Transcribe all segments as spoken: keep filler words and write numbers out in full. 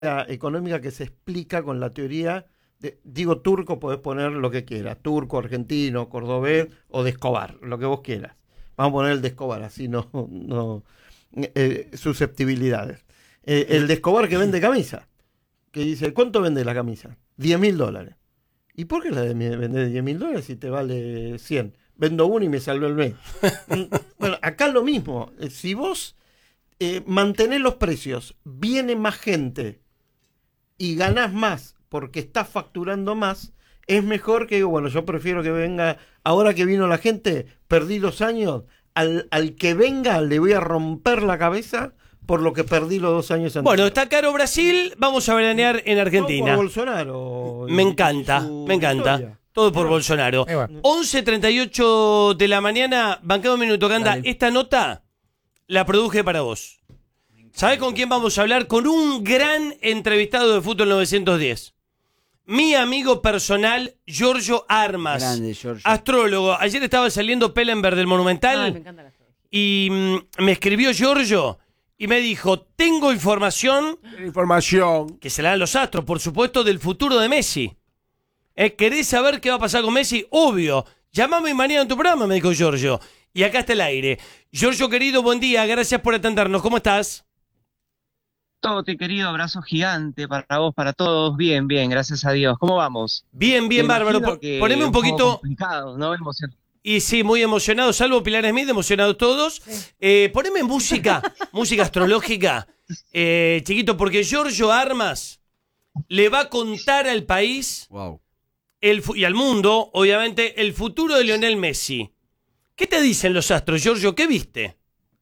económica que se explica con la teoría, de, digo turco, podés poner lo que quieras, turco, argentino, cordobés o de Escobar, lo que vos quieras. Vamos a poner el de Escobar, así no, no eh, susceptibilidades. Eh, el de Escobar que vende camisa, que dice, ¿cuánto vende la camisa? diez mil dólares. ¿Y por qué la de vender diez mil dólares si te vale cien? Vendo uno y me salvo el mes. Bueno, acá lo mismo. Si vos eh, mantenés los precios, viene más gente y ganás más porque estás facturando más, es mejor que, bueno, yo prefiero que venga, ahora que vino la gente, perdí dos años, al, al que venga le voy a romper la cabeza por lo que perdí los dos años anteriores. Bueno, está caro Brasil, vamos a veranear en Argentina. No, por Bolsonaro. Me encanta, me encanta. Historia. Todo por Bolsonaro. once treinta y ocho de la mañana, bancado un minuto, Canda. Dale. Esta nota la produje para vos. ¿Sabés con quién vamos a hablar? Con un gran entrevistado de Fútbol novecientos diez. Mi amigo personal, Giorgio Armas. Grande, Giorgio. Astrólogo. Ayer estaba saliendo Pellenberg del Monumental. Ay, me encanta la astrología. Y mm, me escribió Giorgio y me dijo, tengo información... Información. Que se la dan los astros, por supuesto, del futuro de Messi. ¿Eh? ¿Querés saber qué va a pasar con Messi? Obvio. Llamame mañana en tu programa, me dijo Giorgio. Y acá está el aire. Giorgio, querido, buen día. Gracias por atendernos. ¿Cómo estás? Toti, querido, abrazo gigante para vos, para todos. Bien, bien, gracias a Dios. ¿Cómo vamos? Bien, bien, Me bárbaro. imagino que Poneme un poquito... complicado, ¿no? Emocionado. Y sí, muy emocionado, salvo Pilar Smith, emocionados todos. Sí. Eh, poneme música, música astrológica, eh, chiquito, porque Giorgio Armas le va a contar al país wow. el, y al mundo, obviamente, el futuro de Lionel Messi. ¿Qué te dicen los astros, Giorgio? ¿Qué viste?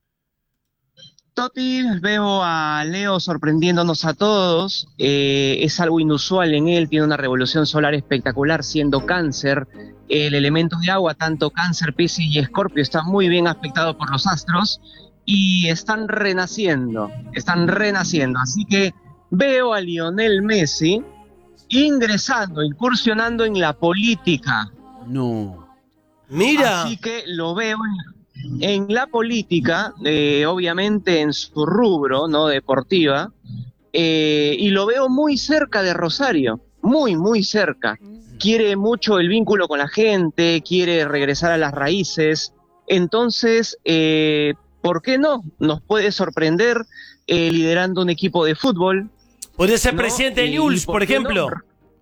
Toti, veo a Leo sorprendiéndonos a todos. Eh, es algo inusual en él, tiene una revolución solar espectacular, siendo Cáncer. El elemento de agua, tanto Cáncer, Piscis y Escorpio, está muy bien afectado por los astros y están renaciendo, están renaciendo. Así que veo a Lionel Messi ingresando, incursionando en la política. No. Mira. Así que lo veo en, en la política, eh, obviamente en su rubro, ¿no? Deportiva, eh, y lo veo muy cerca de Rosario, muy, muy cerca. Quiere mucho el vínculo con la gente, quiere regresar a las raíces. Entonces, eh, ¿por qué no? Nos puede sorprender eh, liderando un equipo de fútbol. Podría ser ¿no? presidente de Newell's, por, por ejemplo. No?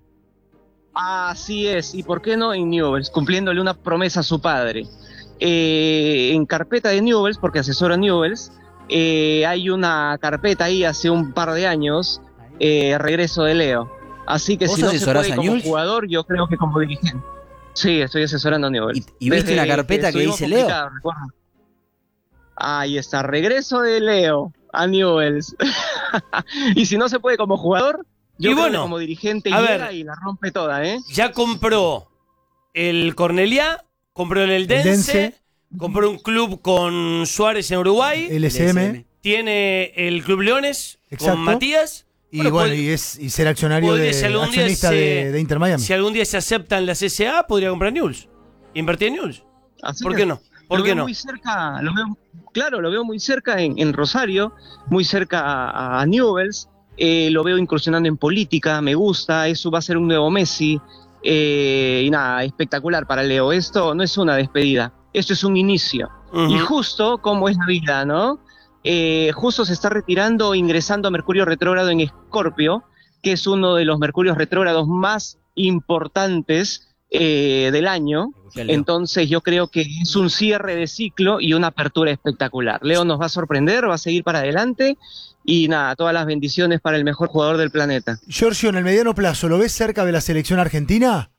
Así es. ¿Y por qué no en Newell's? Cumpliéndole una promesa a su padre. Eh, en carpeta de Newell's, porque asesora a Newell's, eh, hay una carpeta ahí hace un par de años, eh, regreso de Leo. Así que si no se puede como Newell's? Jugador, yo creo que como dirigente. Sí, estoy asesorando a Newell's. ¿Y, y viste una carpeta que, que dice Leo? Recuerda. Ahí está, regreso de Leo a Newell's. Y si no se puede como jugador, yo y creo bueno, que como dirigente a llega ver, y la rompe toda, ¿eh? Ya compró el Corneliá, compró el Eldense, Eldense, compró un club con Suárez en Uruguay. El S M. Tiene el Club Leones. Exacto. Con Matías. Y bueno, bueno y, es, y ser accionario de, si accionista se, de, de Inter Miami. Si algún día se aceptan las S A, podría comprar Newell's. Invertir en Newell's. Así ¿Por es. qué no? ¿Por lo qué veo no? Muy cerca, lo veo, claro, lo veo muy cerca en, en Rosario, muy cerca a, a Newell's. Eh, lo veo incursionando en política, me gusta, eso va a ser un nuevo Messi. Eh, y nada, espectacular para Leo. Esto no es una despedida, esto es un inicio. Uh-huh. Y justo como es la vida, ¿no? Eh, justo se está retirando, ingresando a Mercurio retrógrado en Escorpio, que es uno de los mercurios retrógrados más importantes eh, del año. Entonces yo creo que es un cierre de ciclo y una apertura espectacular. Leo nos va a sorprender, va a seguir para adelante y nada, todas las bendiciones para el mejor jugador del planeta. Giorgio, en el mediano plazo, ¿lo ves cerca de la selección argentina?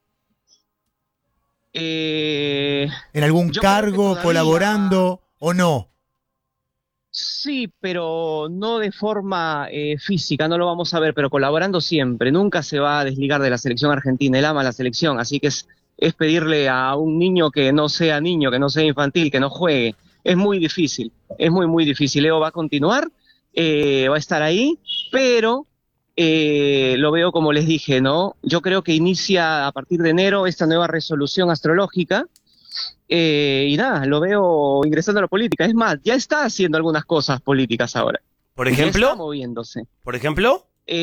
Eh, ¿En algún cargo, todavía... colaborando o no? Sí, pero no de forma eh, física, no lo vamos a ver, pero colaborando siempre. Nunca se va a desligar de la selección argentina, él ama la selección, así que es, es pedirle a un niño que no sea niño, que no sea infantil, que no juegue. Es muy difícil, es muy, muy difícil. Leo va a continuar, eh, va a estar ahí, pero eh, lo veo como les dije, ¿no? Yo creo que inicia a partir de enero esta nueva resolución astrológica. Eh, y nada, lo veo ingresando a la política. Es más, ya está haciendo algunas cosas políticas ahora. ¿Por ejemplo? Ya está moviéndose. ¿Por ejemplo?